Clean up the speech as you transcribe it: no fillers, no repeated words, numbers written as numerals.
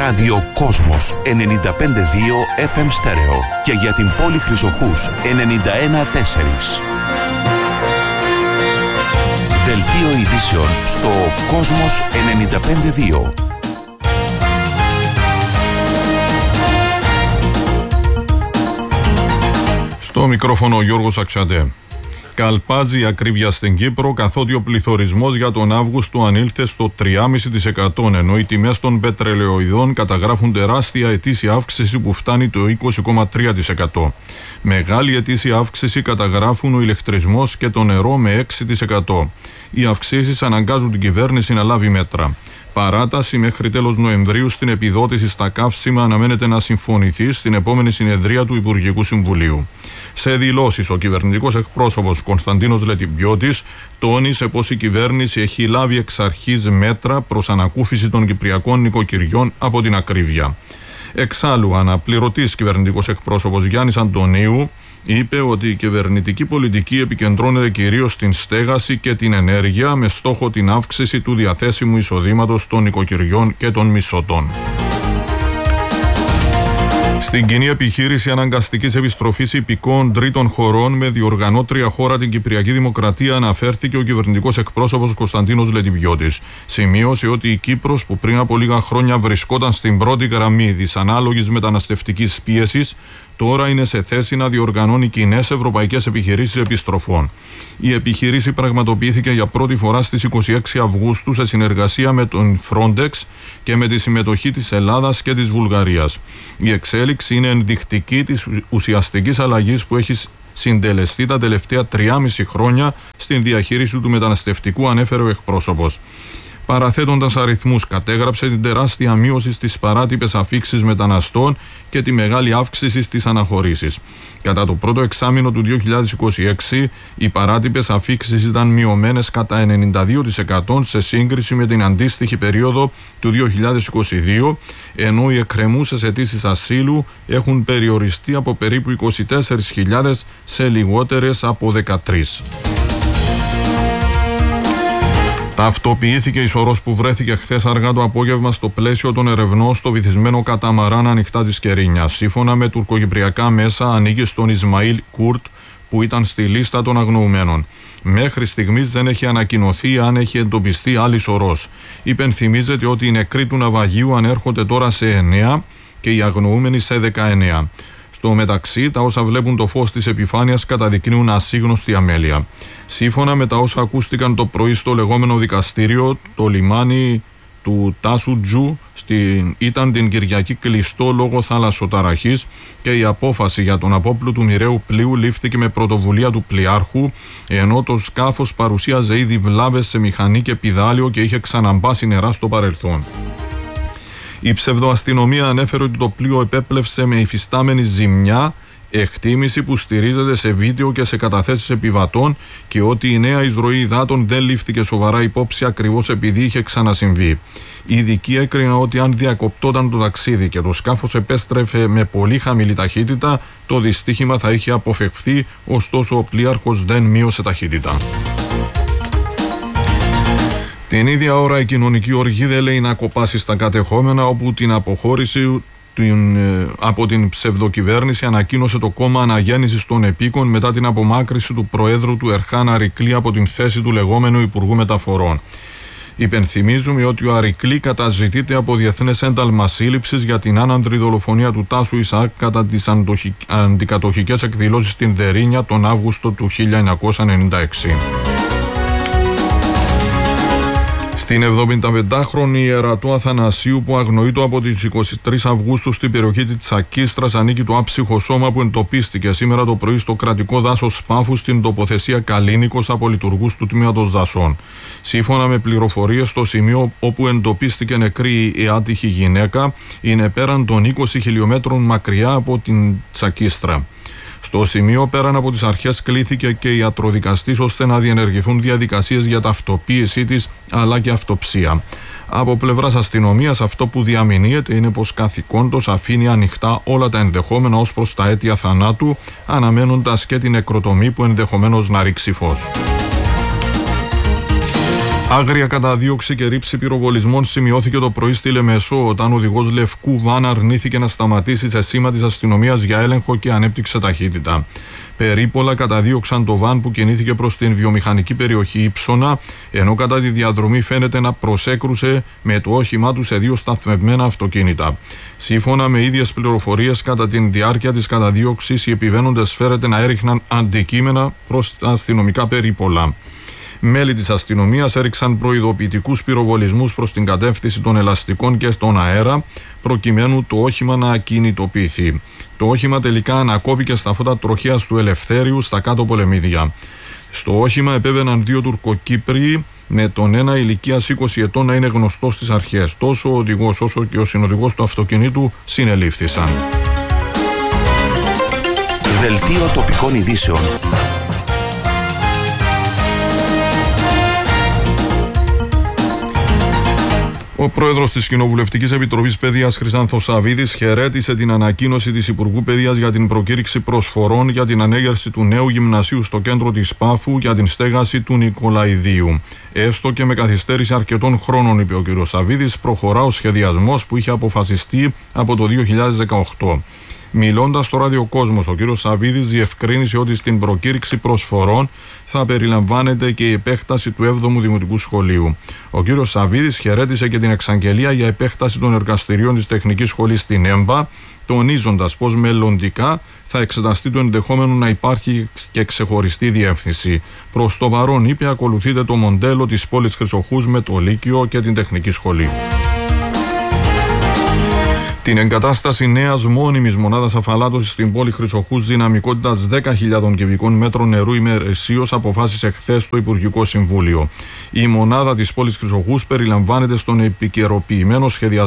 Ράδιο Κόσμος 95,2 FM στέρεο και για την πόλη Χρυσοχούς 91,4. Δελτίο ειδήσεων στο Κόσμος 95,2. Στο μικρόφωνο ο Γιώργος Αξιαντέ. Καλπάζει η ακρίβεια στην Κύπρο, καθότι ο πληθωρισμός για τον Αύγουστο ανήλθε στο 3,5%, ενώ οι τιμές των πετρελαιοειδών καταγράφουν τεράστια ετήσια αύξηση που φτάνει το 20,3%. Μεγάλη ετήσια αύξηση καταγράφουν ο ηλεκτρισμός και το νερό με 6%. Οι αυξήσεις αναγκάζουν την κυβέρνηση να λάβει μέτρα. Παράταση μέχρι τέλος Νοεμβρίου στην επιδότηση στα καύσιμα αναμένεται να συμφωνηθεί στην επόμενη συνεδρία του Υπουργικού Συμβουλίου. Σε δηλώσεις, ο κυβερνητικός εκπρόσωπος Κωνσταντίνος Λετιμπιώτης τόνισε πως η κυβέρνηση έχει λάβει εξ αρχής μέτρα προς ανακούφιση των κυπριακών νοικοκυριών από την ακρίβεια. Εξάλλου, αναπληρωτής κυβερνητικός εκπρόσωπος Γιάννης Αντωνίου είπε ότι η κυβερνητική πολιτική επικεντρώνεται κυρίως στην στέγαση και την ενέργεια με στόχο την αύξηση του διαθέσιμου εισοδήματος των νοικοκυριών και των μισθωτών. Στην κοινή επιχείρηση αναγκαστικής επιστροφής υπηκόων τρίτων χωρών με διοργανώτρια χώρα την Κυπριακή Δημοκρατία αναφέρθηκε ο κυβερνητικός εκπρόσωπος Κωνσταντίνος Λετιμπιώτης. Σημείωσε ότι η Κύπρος, που πριν από λίγα χρόνια βρισκόταν στην πρώτη γραμμή δυσανάλογης μεταναστευτικής πίεσης, τώρα είναι σε θέση να διοργανώνει κοινές ευρωπαϊκές επιχειρήσεις επιστροφών. Η επιχειρήση πραγματοποιήθηκε για πρώτη φορά στις 26 Αυγούστου σε συνεργασία με τον Frontex και με τη συμμετοχή της Ελλάδας και της Βουλγαρίας. Η εξέλιξη είναι ενδεικτική της ουσιαστικής αλλαγής που έχει συντελεστεί τα τελευταία 3,5 χρόνια στην διαχείριση του μεταναστευτικού, ανέφερε ο εκπρόσωπος. Παραθέτοντας αριθμούς, κατέγραψε την τεράστια μείωση στις παράτυπες αφίξεις μεταναστών και τη μεγάλη αύξηση στις αναχωρήσεις. Κατά το πρώτο εξάμηνο του 2026, οι παράτυπες αφίξεις ήταν μειωμένες κατά 92% σε σύγκριση με την αντίστοιχη περίοδο του 2022, ενώ οι εκκρεμούσες αιτήσεις ασύλου έχουν περιοριστεί από περίπου 24.000 σε λιγότερες από 13. Ταυτοποιήθηκε η σωρός που βρέθηκε χθες αργά το απόγευμα στο πλαίσιο των ερευνών στο βυθισμένο καταμαράν ανοιχτά της Κερίνιας. Σύμφωνα με τουρκοκυπριακά μέσα, ανήκει στον Ισμαήλ Κουρτ, που ήταν στη λίστα των αγνοουμένων. Μέχρι στιγμής δεν έχει ανακοινωθεί αν έχει εντοπιστεί άλλη σωρός. Υπενθυμίζεται ότι οι νεκροί του ναυαγίου ανέρχονται τώρα σε 9 και οι αγνοούμενοι σε 19. Στο μεταξύ, τα όσα βλέπουν το φως της επιφάνειας καταδεικνύουν ασύγνωστη αμέλεια. Σύμφωνα με τα όσα ακούστηκαν το πρωί στο λεγόμενο δικαστήριο, το λιμάνι του Τάσου Τζου ήταν την Κυριακή κλειστό λόγω θαλασσοταραχής και η απόφαση για τον απόπλου του μοιραίου πλοίου λήφθηκε με πρωτοβουλία του πλοιάρχου, ενώ το σκάφος παρουσίαζε ήδη βλάβες σε μηχανή και πηδάλιο και είχε ξαναμπάσει νερά στο παρελθόν. Η ψευδοαστυνομία ανέφερε ότι το πλοίο επέπλευσε με υφιστάμενη ζημιά, εκτίμηση που στηρίζεται σε βίντεο και σε καταθέσεις επιβατών, και ότι η νέα εισρωή υδάτων δεν λήφθηκε σοβαρά υπόψη ακριβώς επειδή είχε ξανασυμβεί. Οι ειδικοί έκριναν ότι αν διακοπτόταν το ταξίδι και το σκάφος επέστρεφε με πολύ χαμηλή ταχύτητα, το δυστύχημα θα είχε αποφευχθεί, ωστόσο ο πλοίαρχος δεν μείωσε ταχύτητα. Την ίδια ώρα η κοινωνική οργή δεν λέει να κοπάσει στα κατεχόμενα, όπου την αποχώρηση από την ψευδοκυβέρνηση ανακοίνωσε το κόμμα Αναγέννησης των Επίκων μετά την απομάκρυση του Προέδρου του Ερχάν Αρικλή από την θέση του λεγόμενου Υπουργού Μεταφορών. Υπενθυμίζουμε ότι ο Αρικλή καταζητείται από διεθνές ένταλμα σύλληψης για την άνανδρη δολοφονία του Τάσου Ισαάκ κατά τις αντικατοχικές εκδηλώσεις στην Δερίνια τον Αύγουστο του 1996. Στην 75χρονη Ιερατό Αθανασίου, που αγνοείτο από τις 23 Αυγούστου στην περιοχή της Τσακίστρας, ανήκει το άψυχο σώμα που εντοπίστηκε σήμερα το πρωί στο κρατικό δάσος Πάφου στην τοποθεσία Καλίνικος από λειτουργούς του τμήματος δασών. Σύμφωνα με πληροφορίες, στο σημείο όπου εντοπίστηκε νεκρή η άτυχη γυναίκα είναι πέραν των 20 χιλιόμετρων μακριά από την Τσακίστρα. Στο σημείο, πέραν από τις αρχές, κλήθηκε και ιατροδικαστής ώστε να διενεργηθούν διαδικασίες για ταυτοποίησή της αλλά και αυτοψία. Από πλευράς αστυνομίας, αυτό που διαμηνύεται είναι πως καθηκόντως αφήνει ανοιχτά όλα τα ενδεχόμενα ως προς τα αίτια θανάτου, αναμένοντας και την νεκροτομή που ενδεχομένως να ρίξει φως. Άγρια καταδίωξη και ρήψη πυροβολισμών σημειώθηκε το πρωί στη Λεμεσό, όταν ο οδηγός λευκού βαν αρνήθηκε να σταματήσει σε σήμα της αστυνομίας για έλεγχο και ανέπτυξε ταχύτητα. Περίπολα καταδίωξαν το βαν που κινήθηκε προς την βιομηχανική περιοχή Ήψωνα, ενώ κατά τη διαδρομή φαίνεται να προσέκρουσε με το όχημά του σε δύο σταθμευμένα αυτοκίνητα. Σύμφωνα με ίδιες πληροφορίες, κατά τη διάρκεια της καταδίωξης, οι επιβαίνοντες φέρεται να έριχναν αντικείμενα προς τα αστυνομικά περίπολα. Μέλη της αστυνομίας έριξαν προειδοποιητικούς πυροβολισμούς προς την κατεύθυνση των ελαστικών και στον αέρα, προκειμένου το όχημα να ακινητοποιηθεί. Το όχημα τελικά ανακόπηκε στα φώτα τροχέας του Ελευθέριου στα κάτω Πολεμίδια. Στο όχημα επέβαιναν δύο Τουρκοκύπριοι, με τον ένα ηλικίας 20 ετών να είναι γνωστός στις αρχές. Τόσο ο οδηγός όσο και ο συνοδηγός του αυτοκινήτου συνελήφθησαν. Δελτίο τοπικών ειδήσεων. Ο πρόεδρος της Κοινοβουλευτικής Επιτροπής Παιδείας Χρυσάνθος Σαββίδης χαιρέτησε την ανακοίνωση της Υπουργού Παιδείας για την προκήρυξη προσφορών για την ανέγερση του νέου γυμνασίου στο κέντρο της Πάφου για την στέγαση του Νικολαηδίου. Έστω και με καθυστέρηση αρκετών χρόνων, είπε ο κ. Σαββίδης, προχωρά ο σχεδιασμός που είχε αποφασιστεί από το 2018. Μιλώντας στο ραδιοκόσμος, ο κ. Σαββίδης διευκρίνησε ότι στην προκήρυξη προσφορών θα περιλαμβάνεται και η επέκταση του 7ου Δημοτικού Σχολείου. Ο κ. Σαββίδης χαιρέτησε και την εξαγγελία για επέκταση των εργαστηρίων της Τεχνικής Σχολής στην ΕΜΠΑ, τονίζοντας πως μελλοντικά θα εξεταστεί το ενδεχόμενο να υπάρχει και ξεχωριστή διεύθυνση. Προς το παρόν, είπε, ακολουθείται το μοντέλο της πόλης Χρυσοχούς με το Λύκειο και την Τεχνική Σχολή. Την εγκατάσταση νέας μόνιμης μονάδας αφαλάτωσης στην πόλη Χρυσοχούς δυναμικότητας 10.000 κυβικών μέτρων νερού ημερησίως αποφάσισε χθες το Υπουργικό Συμβούλιο. Η μονάδα της πόλης Χρυσοχούς περιλαμβάνεται στον επικαιροποιημένο σχεδιασμό